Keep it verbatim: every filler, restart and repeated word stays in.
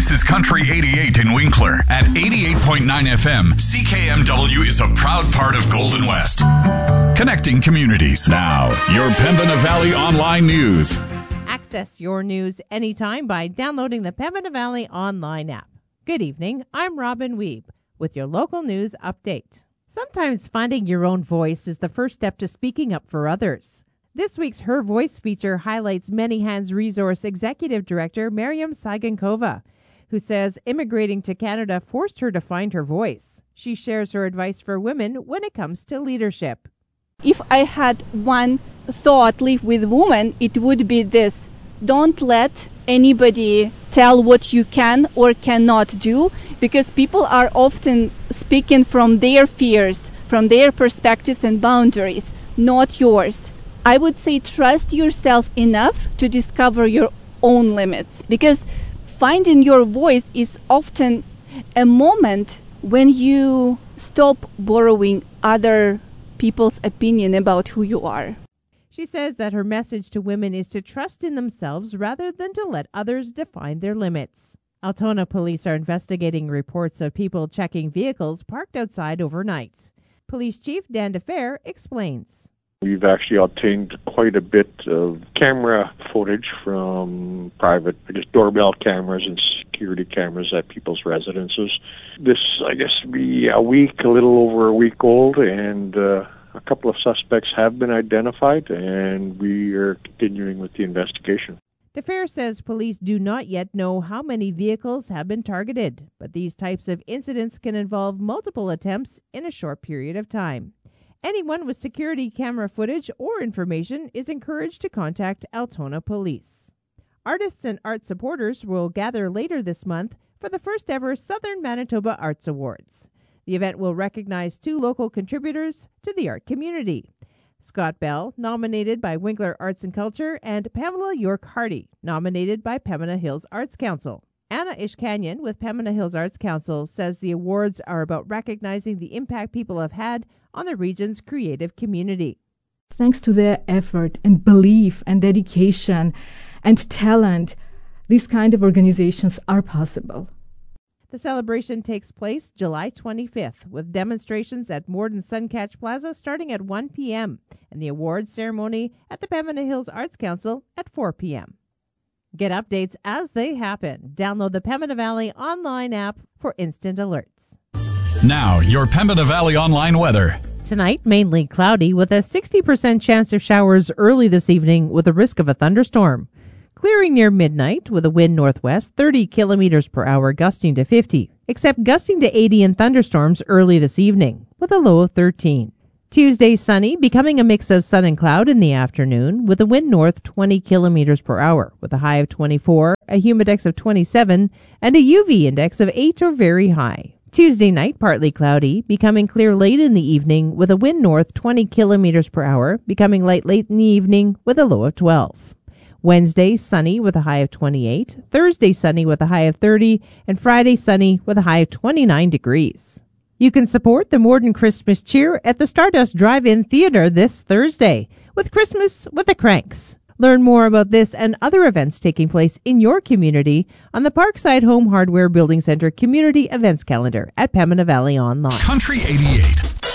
This is Country eighty-eight in Winkler. At eighty-eight point nine F M, C K M W is a proud part of Golden West. Connecting communities. Now, your Pembina Valley Online News. Access your news anytime by downloading the Pembina Valley Online app. Good evening, I'm Robin Weeb with your local news update. Sometimes finding your own voice is the first step to speaking up for others. This week's Her Voice feature highlights Many Hands Resource Executive Director Mariam Sagankova, who says immigrating to Canada forced her to find her voice. She shares her advice for women when it comes to leadership. If I had one thought leave with women, it would be this: don't let anybody tell what you can or cannot do, because people are often speaking from their fears, from their perspectives and boundaries, not yours. I would say trust yourself enough to discover your own limits, because finding your voice is often a moment when you stop borrowing other people's opinion about who you are. She says that her message to women is to trust in themselves rather than to let others define their limits. Altona police are investigating reports of people checking vehicles parked outside overnight. Police Chief Dan DeFer explains. We've actually obtained quite a bit of camera footage from private, I guess, doorbell cameras and security cameras at people's residences. This, I guess, will be a week, a little over a week old, and uh, a couple of suspects have been identified, and we are continuing with the investigation. DeFer says police do not yet know how many vehicles have been targeted, but these types of incidents can involve multiple attempts in a short period of time. Anyone with security camera footage or information is encouraged to contact Altona Police. Artists and art supporters will gather later this month for the first ever Southern Manitoba Arts Awards. The event will recognize two local contributors to the art community: Scott Bell, nominated by Winkler Arts and Culture, and Pamela York Hardy, nominated by Pembina Hills Arts Council. Anna Ishkanyan with Pembina Hills Arts Council says the awards are about recognizing the impact people have had on the region's creative community. Thanks to their effort and belief and dedication and talent, these kind of organizations are possible. The celebration takes place July twenty-fifth with demonstrations at Morden Suncatch Plaza starting at one p.m. and the awards ceremony at the Pembina Hills Arts Council at four p.m. Get updates as they happen. Download the Pembina Valley Online app for instant alerts. Now, your Pembina Valley Online weather. Tonight, mainly cloudy with a sixty percent chance of showers early this evening with a risk of a thunderstorm. Clearing near midnight with a wind northwest, thirty kilometers per hour, gusting to fifty, except gusting to eighty in thunderstorms early this evening with a low of thirteen. Tuesday, sunny, becoming a mix of sun and cloud in the afternoon with a wind north twenty kilometers per hour with a high of twenty-four, a humidex of twenty-seven, and a U V index of eight or very high. Tuesday night, partly cloudy, becoming clear late in the evening with a wind north twenty kilometers per hour, becoming light late in the evening with a low of twelve. Wednesday, sunny with a high of twenty-eight, Thursday, sunny with a high of thirty, and Friday, sunny with a high of twenty-nine degrees. You can support the Morden Christmas Cheer at the Stardust Drive-In Theatre this Thursday with Christmas with the Cranks. Learn more about this and other events taking place in your community on the Parkside Home Hardware Building Center Community Events Calendar at Pembina Valley Online. Country eighty-eight.